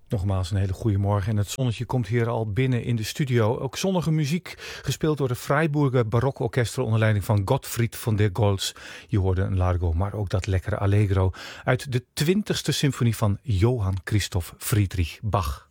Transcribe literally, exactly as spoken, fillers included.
Nogmaals een hele goede morgen en het zonnetje komt hier al binnen in de studio. Ook zonnige muziek, gespeeld door de Freiburger Barokorkester onder leiding van Gottfried von der Goltz. Je hoorde een largo, maar ook dat lekkere allegro uit de twintigste symfonie van Johann Christoph Friedrich Bach.